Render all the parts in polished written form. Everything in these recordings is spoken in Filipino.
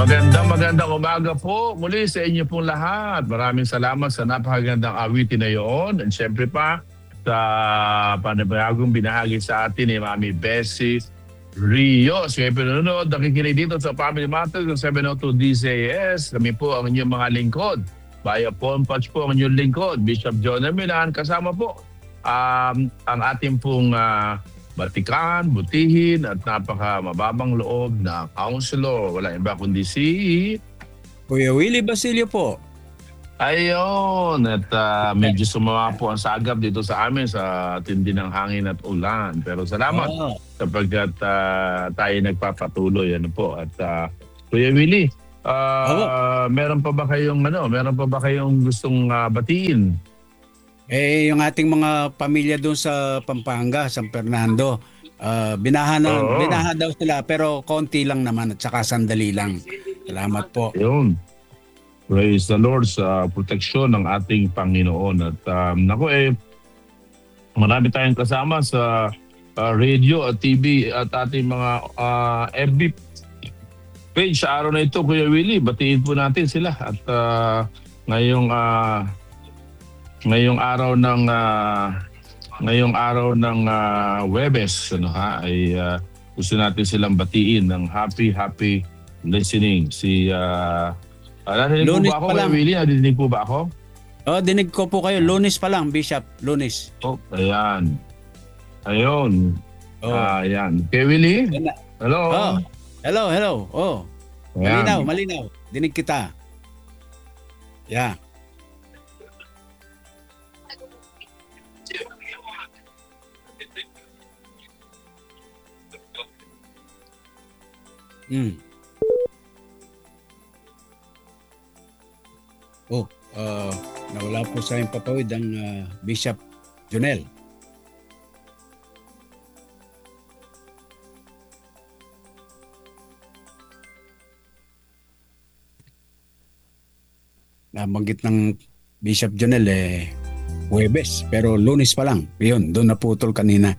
Magandang umaga po muli sa inyo pong lahat. Maraming salamat sa napakagandang awitin na iyon. And syempre pa, sa panibagong binahagi sa atin ni Mami Bessie Rios. Ngayon pinunod, nakikinig dito sa Family Matters ng 702 DZAS. Kami po ang inyong mga lingkod. Baya Paul Patch po ang inyong lingkod. Bishop John Milan, kasama po ang ating pong batikan, butihin at napaka mababang loob na counselor. Wala iba kundi si Kuya Willie Basilio po. Ayon. At medyo sumama po ang sagap dito sa amin sa tindi ng hangin at ulan. Pero salamat sapagkat tayo nagpapatuloy. Ano po. At Kuya Willie, meron pa ba kayong gustong batiin? Yung ating mga pamilya doon sa Pampanga, San Fernando, binaha daw sila pero konti lang naman at saka sandali lang. Salamat po. Ayun. Praise the Lord sa proteksyon ng ating Panginoon. At marami tayong kasama sa radio at TV at ating mga FB page sa araw na ito, Kuya Willie. Batiin po natin sila. At ngayong araw ng Huwebes ay gusto natin silang batiin ng happy listening. Narinig po ba ako, Kuya Willie? Narinig po ba ako? Dinig ko po kayo. Lunes pa lang, Bishop. Lunes. Ayan. Ayun. Ayan. Kuya Willie? Hello? Hello. Malinaw. Dinig kita. Yeah. Nawala po sa aking papawid ang Bishop Jonel. Nabanggit ng Bishop Jonel Huwebes, pero Lunes pa lang. Yun, doon naputol kanina.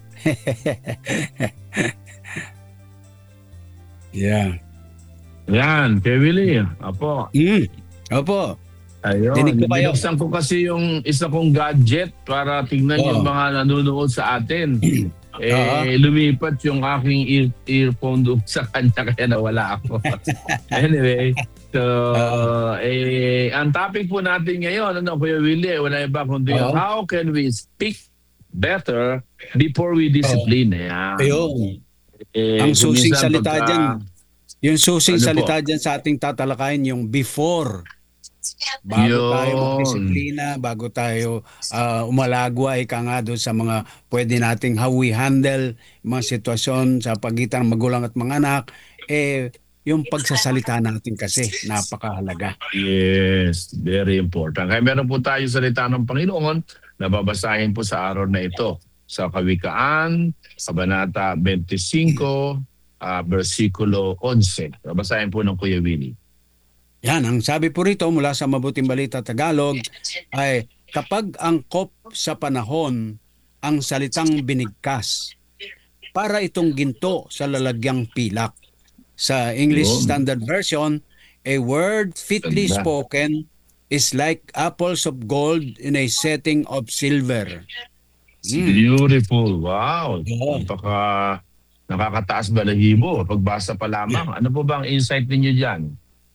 Yeah. Yan, Kuya Willie. Apo. Opo. Ayun. Binuksan ko kasi yung isa kong gadget para tignan yung mga nanonood sa atin. Lumipat yung aking earphone doon sa kanya kaya nawala ako. Anyway, so ang topic po natin ngayon, Kuya Willie, wala iba kundi how can we speak better before we discipline? Ayun. Ang susing salita dyan. Yung susing salita dyan sa ating tatalakayin, yung before. Bago tayo magdisiplina, bago tayo umalagwa, ika nga doon sa mga pwede nating how we handle mga sitwasyon sa pagitan ng magulang at mga anak, yung pagsasalita natin kasi napakahalaga. Yes, very important. Kaya meron po tayo salita ng Panginoon na babasahin po sa araw na ito sa Kawikaan, Kabanata 25, versikulo 11. Babasahin po ng Kuya Willie. Yan, ang sabi po rito mula sa Mabuting Balita Tagalog ay kapag angkop sa panahon ang salitang binigkas, para itong ginto sa lalagyang pilak. Sa English Standard Version, a word fitly spoken is like apples of gold in a setting of silver. Beautiful. Wow. Nakakataas balahibo pagbasa pa lamang. Ano po ba ang insight ninyo dyan?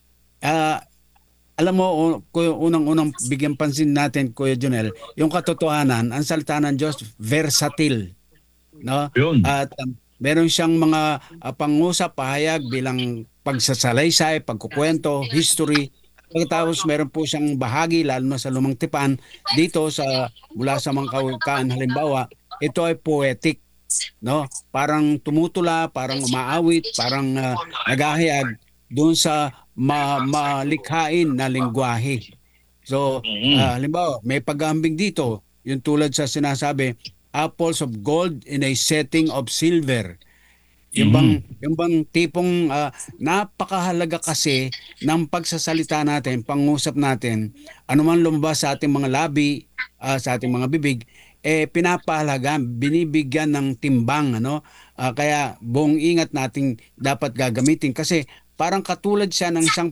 Alam mo, unang bigyan pansin natin, Kuya Jonel, yung katotohanan, ang salita ng Diyos, versatile. No? At meron siyang mga pangusap, pahayag bilang pagsasalaysay, pagkukwento, history. Pagkatapos meron po siyang bahagi, lalo na sa Lumang Tipan, dito mula sa mga kawikaan, halimbawa, ito ay poetic. No? Parang tumutula, parang umaawit, parang naghahayag doon sa malikhain na lengguwahe. So, halimbawa, may pag-aambing dito, yung tulad sa sinasabi, apples of gold in a setting of silver. Yung bang tipong napakahalaga kasi ng pagsasalita natin, pangusap natin, anuman lumabas sa ating mga labi, sa ating mga bibig, pinapahalagan, binibigyan ng timbang. Kaya buong ingat nating dapat gagamitin kasi parang katulad siya ng isang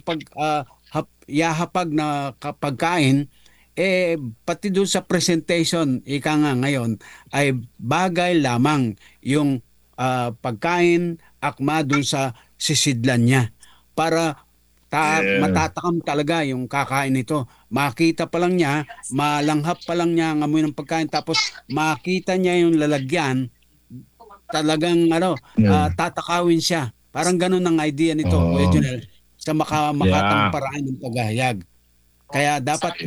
yahapag na pagkain, pati doon sa presentation, ika nga ngayon, ay bagay lamang yung pagkain, akma doon sa sisidlan niya. Para matatakam talaga yung kakain nito. Makita pa lang niya, malanghap pa lang niya ang amoy ng pagkain, tapos makita niya yung lalagyan, talagang tatakawin siya. Parang ganun ang idea nito, Kuya Junel, sa makatang paraan ng paghahayag. Kaya dapat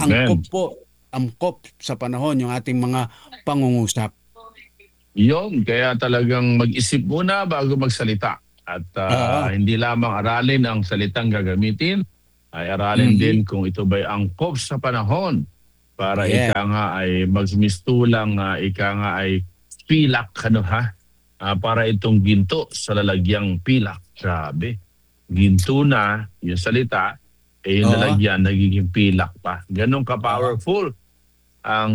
angkop sa panahon yung ating mga pangungusap. Yun, kaya talagang mag-isip muna bago magsalita. At hindi lamang aralin ang salitang gagamitin, ay aralin din kung ito ba'y angkop sa panahon para ika nga ay magmistulang, ika nga ay pilak, para itong ginto sa lalagyang pilak. Grabe. Ginto na yung salita, yung lalagyan nagiging pilak pa. Ganun ka-powerful ang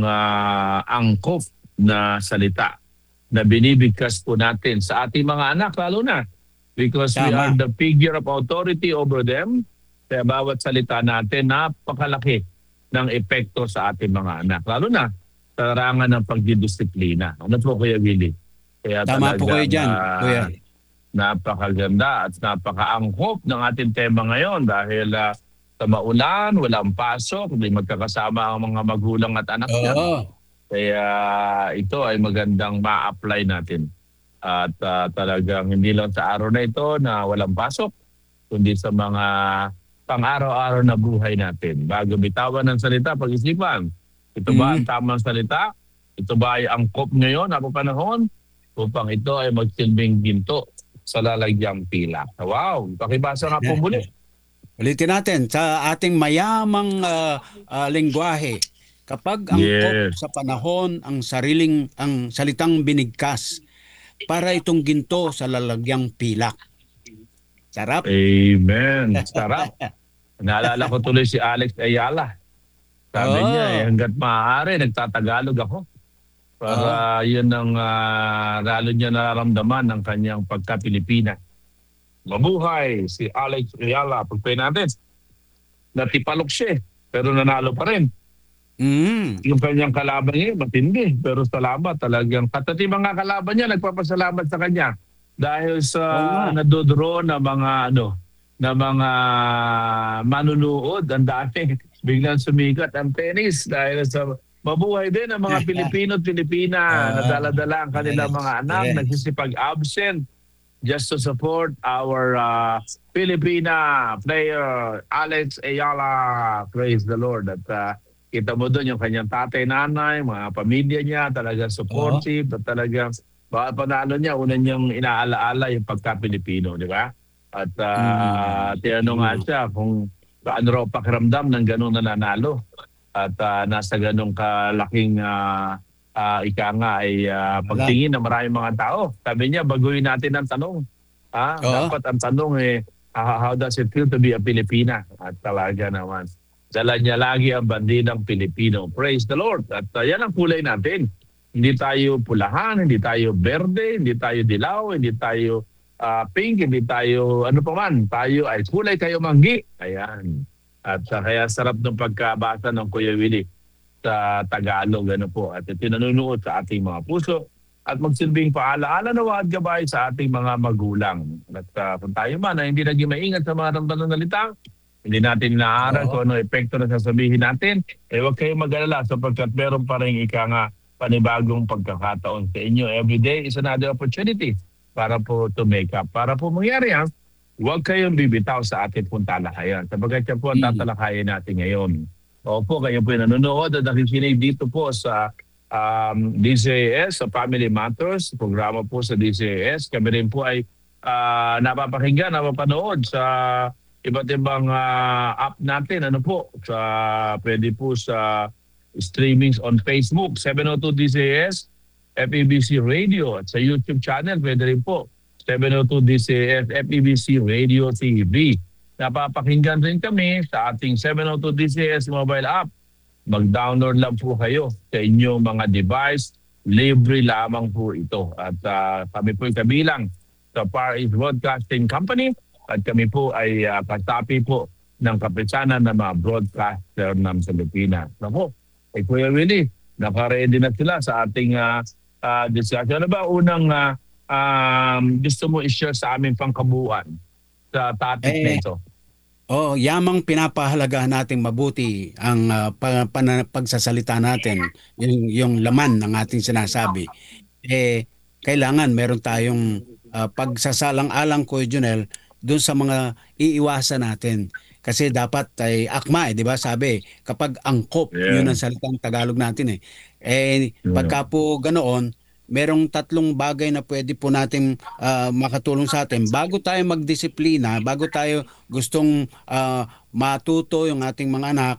angkop na salita na binibigkas po natin sa ating mga anak, lalo na. Because we are the figure of authority over them. Kaya bawat salita natin, napakalaki ng epekto sa ating mga anak. Lalo na sa larangan ng pagdidisiplina. Ano po, Kuya Willie? Kaya tama po kayo dyan, Kuya. Napakaganda at napakaangkop ng ating tema ngayon dahil sa maulan, walang pasok, hindi magkakasama ang mga magulang at anak niya. Kaya ito ay magandang ma-apply natin. At talagang hindi lang sa araw na ito na walang pasok, kundi sa mga pang-araw-araw na buhay natin. Bago bitawan ng salita, pag-isipan, ito ba ang tamang salita? Ito ba ay angkop ngayon, ako panahon? Upang ito ay magsilbing ginto sa lalagyang pila. Wow! Pakibasa nga po muli. Ulitin natin, sa ating mayamang lengguwahe, kapag angkop sa panahon ang salitang binigkas, para itong ginto sa lalagyang pilak. Sarap. Amen. Sarap. Naalala ko tuloy si Alex Ayala. Sabi niya, hanggat maaari, nagtatagalog ako. Para yun ang lalo niya nararamdaman ng kanyang pagka-Pilipina. Mabuhay si Alex Ayala. Pagpay natin, natipalok siya pero nanalo pa rin. Yung kanyang kalaban niya, matindi. Pero salamat talagang. Katati mga kalaban niya, nagpapasalamat sa kanya. Dahil sa nadodraw na mga na mga manunood, ang dami. Biglang sumikat ang tennis dahil sa mabuhay din ang mga Pilipino at Pilipina na dala-dala ang kanilang mga anak, nagsisipag-absent just to support our Filipina player, Alex Ayala. Praise the Lord. At kita mo doon yung kanyang tatay, nanay, mga pamilya niya, talagang supportive at talagang panalo niya, una niyang inaalaala yung pagka-Pilipino, di ba? At tinanong nga siya kung paano raw pakiramdam ng ganong nananalo at nasa ganong kalaking ika nga ay pagtingin ng maraming mga tao. Sabi niya, baguhin natin ang tanong. Dapat ang tanong how does it feel to be a Pilipina? At talaga naman, dala niya lagi ang bandinang Pilipino. Praise the Lord. At yan ang kulay natin. Hindi tayo pulahan, hindi tayo berde, hindi tayo dilaw, hindi tayo pink, hindi tayo ano pa man. Tayo ay kulay kayo manggi. Ayan. At kaya sarap ng pagkabasa ng Kuya Willie sa Tagalog. Ano po. At tinanunood sa ating mga puso. At magsilbing paalaala na wad gabay sa ating mga magulang. At kung tayo man ay hindi naging maingat sa mga pananalita, hindi natin inaaral kung ano epekto na sasabihin natin, huwag kayong mag-alala sapagkat meron pa rin ika nga panibagong pagkakataon sa inyo. Every day is another opportunity para po to make up. Para po mangyari yan, huwag kayong bibitaw sa ating pong talakayan. Sapagkat yan po ang tatalakayin natin ngayon. Opo, kayo po nanonood at nakikinig dito po sa DCAS, sa Family Matters, programa po sa DCAS. Kami rin po ay napapakinggan, napapanood sa iba't ibang app natin. Ano po? Pwede po sa streamings on Facebook, 702 DCAS, FEBC Radio. At sa YouTube channel, pwede rin po. 702 DCAS, FEBC Radio TV. Napapakinggan rin kami sa ating 702 DCAS mobile app. Mag-download lang po kayo sa inyong mga device. Libre lamang po ito. At kami po kabilang sa Far East Broadcasting Company at kami po ay kasapi po ng kapisanan ng mga broadcaster ng Pilipinas. Naku, Kuya Willie, naka-ready na sila sa ating discussion. Ano ba unang gusto mo i-share sa aming pangkabuuan sa topic na ito? Yamang pinapahalagahan nating mabuti ang pagsasalita natin, yung laman ng ating sinasabi. Kailangan meron tayong pagsasalang-alang, Kuya Junel, doon sa mga iiwasan natin. Kasi dapat ay akma, di ba? Sabi, kapag angkop, yun ang salitang Tagalog natin pagka po ganoon, merong 3 bagay na pwede po natin makatulong sa atin. Bago tayo magdisiplina, bago tayo gustong matuto yung ating mga anak,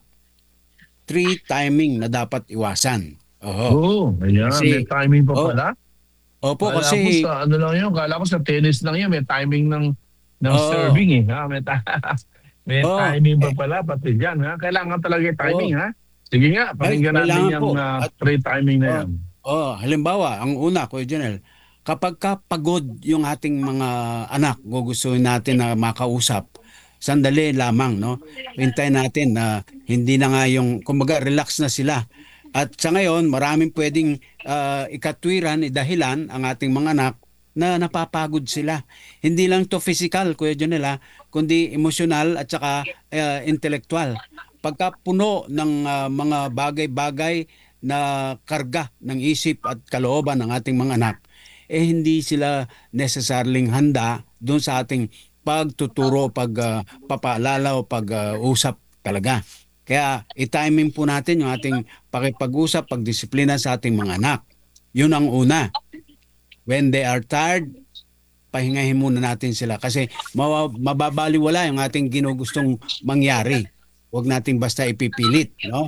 3 timing na dapat iwasan. Ayan. May timing pa pala? Opo, Kala kasi... ko sa, kala ko sa tennis lang yan, may timing ng serving may timing pa pala, pati dyan. Kailangan talaga yung timing, Sige nga, pakinggan natin yung 3 timing na yan. Halimbawa, ang una, Kuya Janel, kapag pagod yung ating mga anak, gugustuhin natin na makausap, sandali lamang, no? Hintayin natin na hindi na nga yung, kumbaga, relax na sila. At sa ngayon, maraming pwedeng ikatwiran, dahilan ang ating mga anak na napapagod sila. Hindi lang to physical, Kuya Janel, kundi emosyonal at saka intellectual. Pagka puno ng mga bagay-bagay na karga ng isip at kalooban ng ating mga anak, hindi sila necessarily handa doon sa ating pagtuturo, pagpapaalala o pag-usap talaga. Kaya i-timing po natin yung ating pakipag-usap, pagdisiplina sa ating mga anak. Yun ang una. When they are tired, pahingahin muna natin sila kasi mababaliwala yung ating ginugustong mangyari. Huwag nating basta ipipilit, no?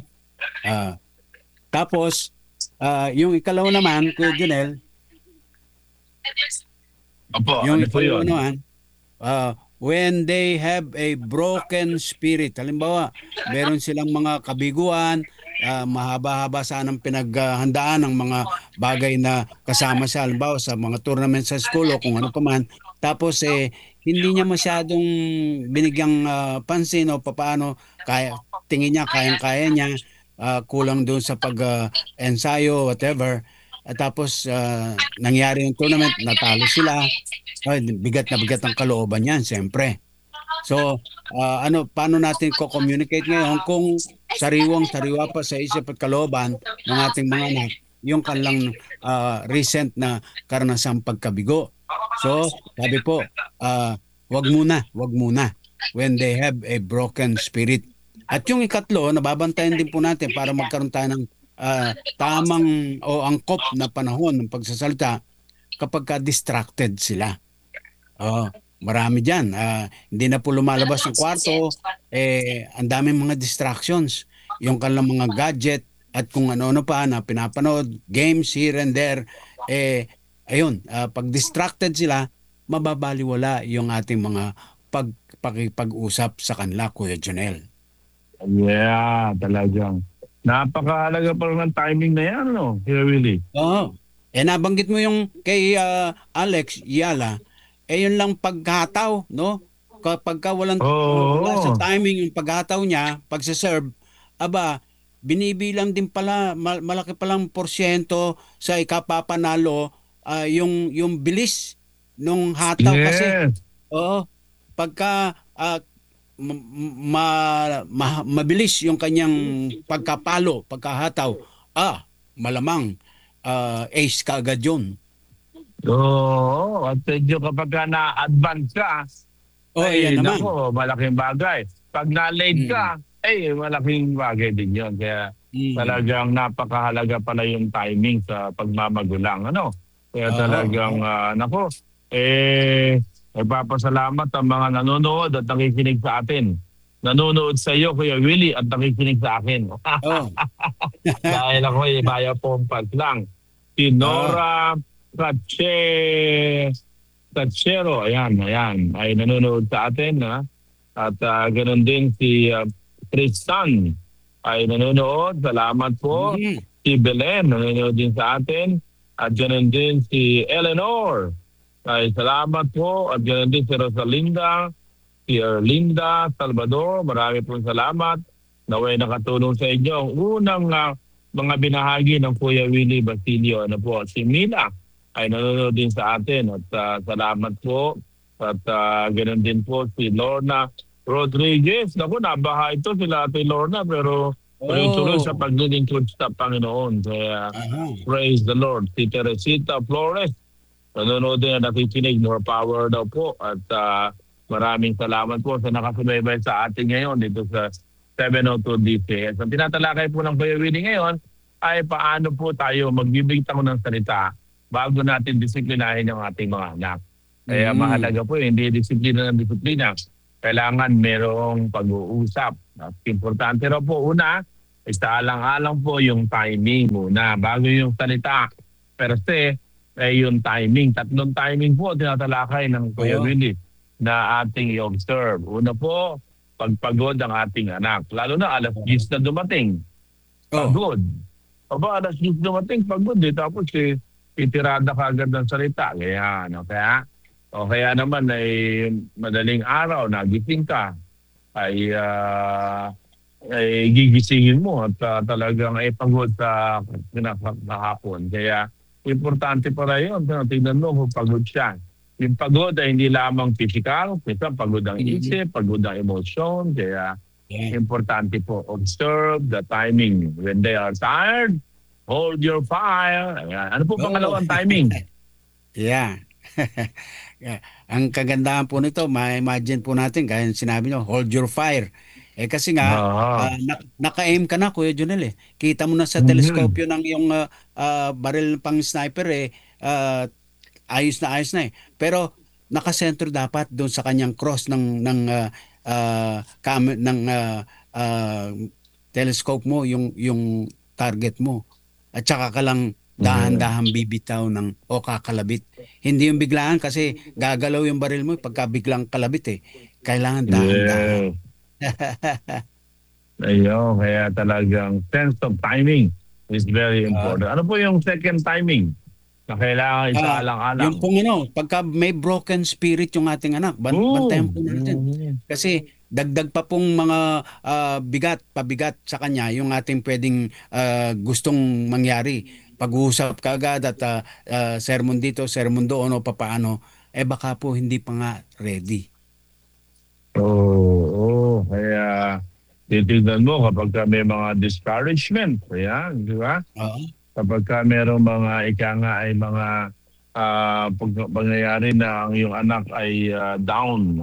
Tapos, yung ikalawa naman, Kuya Junel, yung ikalawa naman, when they have a broken spirit, halimbawa, meron silang mga kabiguan, mahaba-haba sanang pinaghandaan ng mga bagay na kasama siya, halimbawa sa mga tournament sa school o kung ano pa man, tapos hindi niya masyadong binigyang pansin o papaano, tingin niya kayang-kaya niya, kulang doon sa pag-ensayo, whatever. At tapos nangyari yung tournament, natalo sila. Bigat na bigat ang kalooban niyan, siyempre. So, paano natin ko-communicate ngayon kung sariwang-sariwa pa sa isip at kalooban ng ating mga anak yung kanilang recent na karanasang pagkabigo. So, sabi po, wag muna when they have a broken spirit. At yung ikatlo, nababantayan din po natin para magkaroon tayo ng tamang o angkop na panahon ng pagsasalita kapag distracted sila. Marami dyan. Hindi na po lumalabas ng kwarto. Ang daming mga distractions. Yung kanilang mga gadget at kung ano-ano pa na pinapanood, games here and there. Pag distracted sila, mababaliwala yung ating mga pag-usap sa kanila, Kuya Junel. Yeah, talagang. Napakahalaga pa rin ng timing na yan, no? Kuya Willie. Nabanggit mo yung kay Alex Yala, yun lang paghataw, no? Kapag wala sa timing yung paghataw niya, pagsaserve, binibilang din pala, malaki palang porsyento sa ikapapanalo yung bilis nung hataw kasi. Pagka mabilis yung kanyang pagkahataw, malamang ace ka agad yun. At medyo kapag na-advance ka, malaking bagay. Pag na-late ka, malaking bagay din yun. Kaya talagang napakahalaga pala yung timing sa pagmamagulang. Kaya talagang, nagpapasalamat ang mga nanonood at nakikinig sa atin. Nanonood sa iyo, Kuya Willie, at nakikinig sa akin. Dahil ako bayo pompas lang. Si Nora Tachero, ayan, ay nanonood sa atin. At ganoon din si Tristan ay nanonood. Salamat po. Si Belen nanonood din sa atin. At ganoon din si Eleanor. Ay salamat po. At ganoon din si Rosalinda. si Erlinda Salvador, marami pong salamat. Naway nakatulong sa inyo. Ang unang mga binahagi ng Kuya Willie Basilio, ano po, si Mina ay nanonood din sa atin at salamat po. At ganoon din po si Lorna Rodriguez. Naku, nabaha ito sila Ate Lorna pero tuloy-tuloy sa paglilingkod sa Panginoon. Kaya praise the Lord. Si Teresita Flores, nanonood din na nakikinig, more power daw po. At maraming salamat po sa nakasubaybay sa atin ngayon dito sa 702 DCS. Ang tinatalakay po ng Kuya Willie ngayon ay paano po tayo magbibigtaw ng salita bago natin disiplinahin ang ating mga anak. Kaya mahalaga po, hindi disiplina ng disiplina. Kailangan merong pag-uusap. At importante raw po, una, isaalang-alang po yung timing muna bago yung salita. Per se, yung timing. 3 timing po tinatalakay ng Kuya Willie na ating i-observe. Una po, pagpagod ang ating anak. Lalo na alas 10 na dumating. Pagod. Aba, alas 10 dumating, pagod. Tapos itirada ka agad ng salita. Kaya naman ay madaling araw, nagising ka, ay gigisingin mo at talagang ay pagod sa kahapon. Kaya importante para yun. Tingnan mo kung pagod siya. Yung pagod ay hindi lamang physical, pagod ang isip, pagod ang emosyon. Kaya importante po, observe the timing. When they are tired, hold your fire. Ano po pangalawang timing? Ang kagandahan po nito, ma-imagine po natin, kaya sinabi nyo, hold your fire. Kasi nga, naka-aim ka na, Kuya Jonel. Kita mo na sa teleskopyo ng yung baril pang sniper, ayos na. Pero nakasentro dapat doon sa kanyang cross ng telescope mo, yung target mo. At saka ka lang dahan-dahan bibitaw o kakalabit. Hindi yung biglaan kasi gagalaw yung baril mo pagka biglang kalabit. Kailangan dahan-dahan. Ayun, kaya talagang sense of timing is very important. Ano po yung second timing na kailangan isaalang-alang? Yung pong pagka may broken spirit yung ating anak, bantayan po natin. Kasi dagdag pa pong mga pabigat sa kanya yung ating pwedeng gustong mangyari. Pag-uusap ka agad at sermon dito, sermon doon o papaano, baka po hindi pa nga ready. Kaya titignan mo kapag may mga discouragement, di ba? Kapag merong mga ay mga pangyayari na ang iyong anak ay down,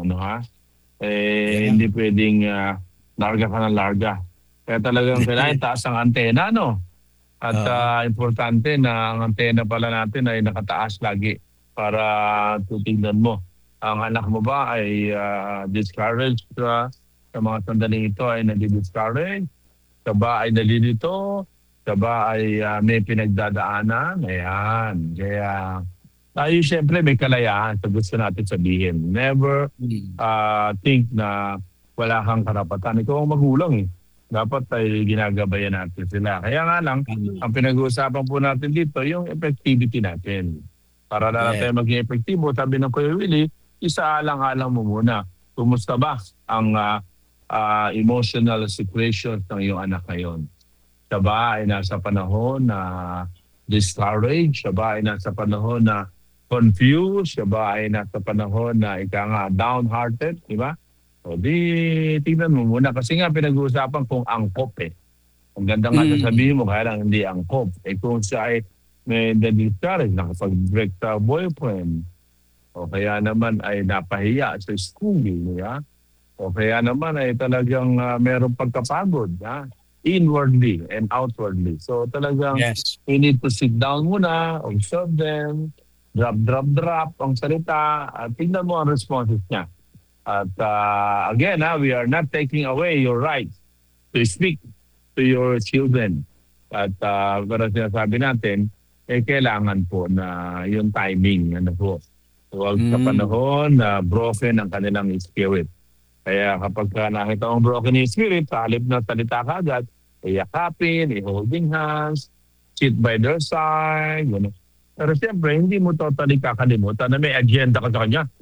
hindi pwedeng larga ka ng larga. Kaya talagang kailangan taas ang antena, At importante na ang antena pala natin ay nakataas lagi para titignan mo. Ang anak mo ba ay discouraged sa mga sandaling ito ay nadi-discourage? Sa ba ay nalilito? Sa ba ay may pinagdadaanan? Ayan. Kaya tayo siyempre may kalayaan sa gusto natin sabihin. Never think na wala kang karapatan. Ikaw ang magulang Dapat ay ginagabayan natin sila. Kaya nga lang, ang pinag-uusapan po natin dito, yung effectivity natin. Para na tayo maging epektibo, sabi ng Kuya Willie, isaalang-alang mo muna. Kumusta ba ang emotional situation ng iyong anak ngayon? Siya ba ay nasa panahon na discouraged? Siya ba ay nasa panahon na confused? Siya ba ay nasa panahon na downhearted? Diba? O di, tingnan mo muna. Kasi nga pinag-uusapan kung angkop Ang ganda nga sasabihin mo, kaya lang hindi angkop. Kung siya ay may discourage, nakapag-break sa boyfriend, o kaya naman ay napahiya sa school, o kaya naman ay talagang merong pagkapagod, inwardly and outwardly. So talagang we need to sit down muna, observe them, drop ang salita, at tingnan mo ang responses niya. At again, we are not taking away your right to speak to your children. At para sinasabi natin, kailangan po na yung timing. Huwag sa panahon na broken ang kanilang spirit. Kaya kapag nakita mong broken yung spirit, sa halip na salita ka agad, yakapin, holding hands, sit by their side. Pero siyempre, hindi mo totally kakalimutan na may agenda ka sa kanya.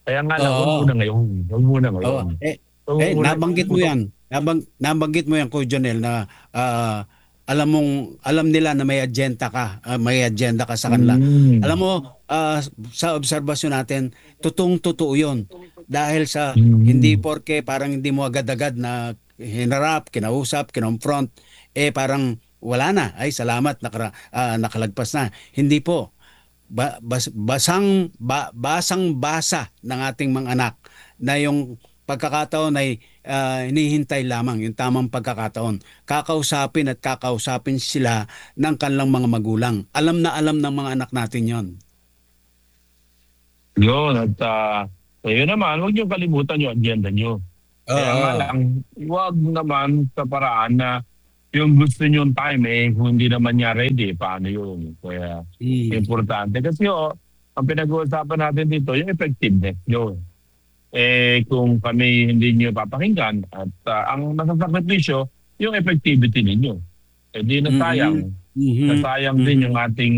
Kaya nga lang, huwag Oo. muna ngayon. Huwag muna Oo. ngayon. Eh, Huwag muna nabanggit mo putok. 'yan. Nabanggit mo 'yan, Kuya Jonel, na alam nila na may agenda ka sa kanila. Mm. Alam mo, sa obserbasyon natin, totoong-totoo 'yon. Dahil sa hindi Mm. porke parang hindi mo agad-agad na hinarap, kinausap, kinonfront, parang wala na. Ay, salamat, nakalagpas na. Hindi po. Basang-basa ng ating mga anak na yung pagkakataon ay hinihintay lamang yung tamang pagkakataon. Kakausapin at kakausapin sila ng kanilang mga magulang. Alam na alam ng mga anak natin yon. Yun, at yun naman, huwag niyo kalimutan yung agenda niyo. Kaya nga Oo. lang, huwag naman sa paraan na yung gusto niyong time, kung hindi naman niya ready, paano yun? Kaya Mm. importante. Kasi ang pinag-uusapan natin dito, yung effectiveness niyo. Kung kami hindi niyo papakinggan at ang masasakripisyo, yung effectivity ninyo. Di Mm. nasayang. Mhm. Nasayang din Mhm.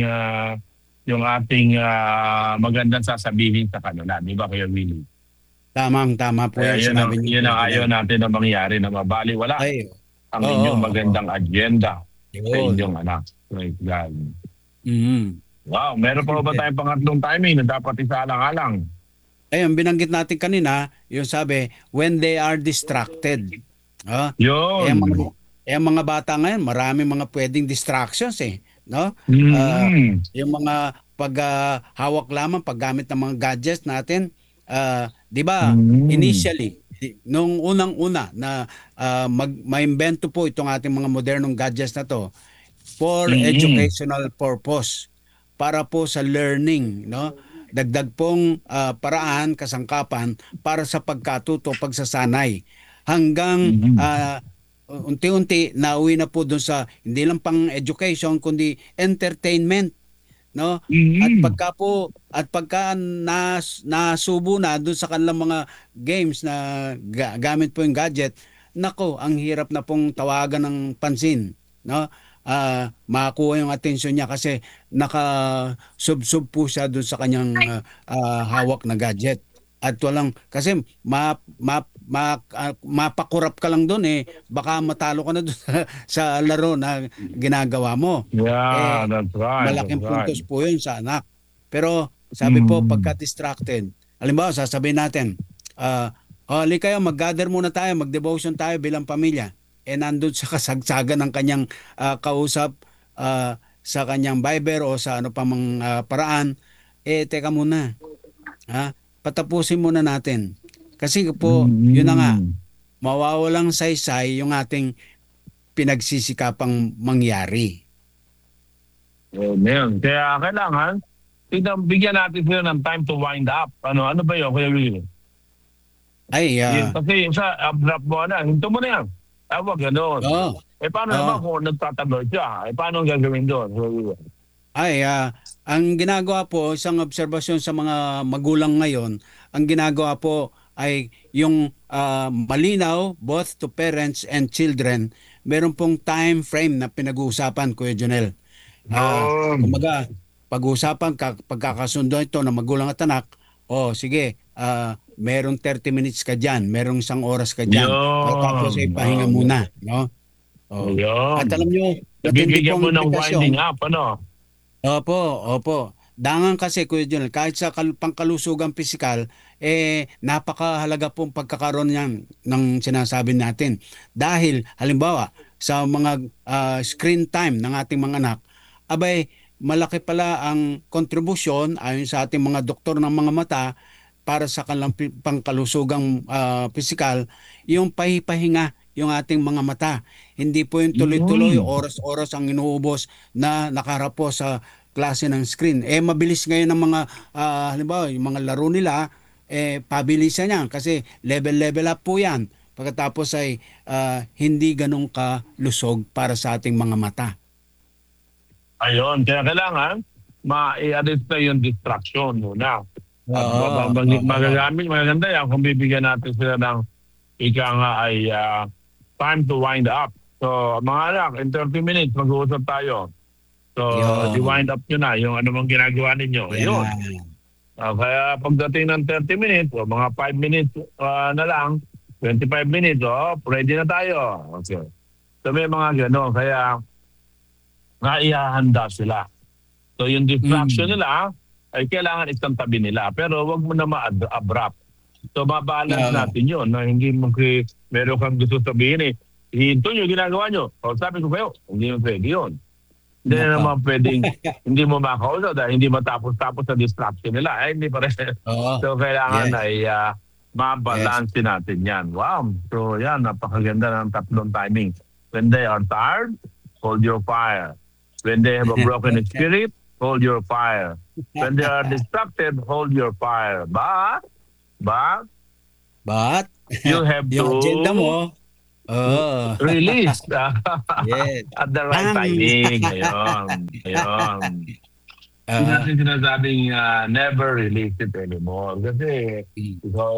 yung ating magandang sasabihin sa kanila. Di ba, Kuya Willie? Tama po Kaya yung sinabi niyo, yun Kuya ang ayaw Jonel. natin na mangyari na mabaliwala Ay, ang oo, inyong oo. magandang agenda sa Yun. inyong anak. Praise God. Mhm. Wow, meron pa ba tayong pangatlong timing na dapat isaalang-alang? Ayun, binanggit natin kanina, yung sabi, when they are distracted. Ah, eh ang Yun. mga, ang mga bata ngayon, marami mga pwedeng distractions no? Ah, Mm-hmm. yung mga hawak lamang paggamit ng mga gadgets natin, 'di ba? Mm-hmm. Initially, nung unang-una na maimbento po itong ating mga modernong gadgets na to for Mm-hmm. educational purpose, para po sa learning, no? Dagdag pong paraan, kasangkapan para sa pagkatuto, pagsasanay. Hanggang Mm-hmm. unti-unti nauwi na po doon sa hindi lang pang education kundi entertainment, no? Mm-hmm. At pagka nasubo na doon sa kanilang mga games na gamit po yung gadget, nako, ang hirap na pong tawagan ng pansin, no? Makakuha yung atensyon niya kasi nakasubsob po siya doon sa kanyang hawak na gadget. At walang, kasi mapakurap ka lang doon, baka matalo ka na doon sa laro na ginagawa mo. Yeah, Eh, that's right. That's malaking right. puntos po yun sa anak. Pero sabi po, Mm-hmm. pagka distracted, halimbawa sasabihin natin, hali kayo, mag-gather muna tayo, mag-devotion tayo bilang pamilya. Nandun sa kasagsagan ng kanyang kausap sa kanyang Viber o sa ano pa mang paraan, teka muna, patapusin muna natin. Kasi po, yun na nga, Mm-hmm. mawawalang saysay yung ating pinagsisikapang mangyari. Yun. Kaya kailangan, bigyan natin sila ng time to wind up. Ano ba yun, Kuya Willie? Ay, Kasi yung sa abrupt mo na, hinto mo na yan. Wag ganun. oo, Paano oo. naman kung nagtatagal siya? Paano ang gagawin doon? Ay, ang ginagawa po, isang obserbasyon sa mga magulang ngayon, ang ginagawa po ay yung malinaw, both to parents and children, meron pong time frame na pinag-uusapan, Kuya Jonel. Yun. Kumbaga, pag-uusapan, pagkakasundo ito ng magulang at anak, sige, merong 30 minutes ka dyan, merong isang oras ka dyan, pagkatapos ay Yun. pahinga muna, no? Oh. At Yun. alam nyo, matindi Nabibigyan mo pong ng winding implikasyon. up, ano? Opo, opo. Dangan kasi, Kuya Junel, kahit sa pangkalusugang pisikal, napakahalaga pong pagkakaroon niyan ng sinasabi natin. Dahil, halimbawa, sa mga screen time ng ating mga anak, abay, malaki pala ang kontribusyon ayon sa ating mga doktor ng mga mata para sa kanilang pangkalusugang pisikal, yung pahipahinga yung ating mga mata. Hindi po yung tuloy-tuloy, Yun. oras-oras ang inuubos na nakaharap po sa klase ng screen. Mabilis ngayon ng mga, halimbawa, yung mga laro nila, pabilisan yan kasi level up po yan. Pagkatapos ay hindi ganun kalusog para sa ating mga mata. Ayun. Kaya kailangan, ma-i-arrest na yung distraction muna. At Oo, oo. magaganda yan kung bibigyan natin sila ng ika nga ay time to wind up. So, mga anak, in 30 minutes, mag-uusap tayo. So, Yun. di-wind up nyo na yung ano mang ginagawa ninyo. Ayun. Yan. Kaya pagdating ng 30 minutes o mga 5 minutes na lang, 25 minutes, ready na tayo. Okay. So may mga gano'n. Kaya naihahanda sila. So yung distraction nila ay kailangan isang tabi nila. Pero wag mo na ma-abrupt. So mabalance natin yun. Na hindi mo meron kang gusto sabihin hihinto nyo, ginagawa nyo. O sabi ko kayo, hindi mo pwede yun. Hindi na naman pwedeng hindi mo makausap dahil hindi matapos-tapos sa distraction nila. Hindi pa rin. So kailangan ay mabalance natin yan. Wow. So yan, napakaganda ng tatlong timing. When they are tired, hold your fire. When they have a broken spirit, hold your fire. When they are distracted, hold your fire. But you have yung agenda to mo, release yes. at the right timing. Ayun. Hindi natin sinasabing never release it anymore. Kasi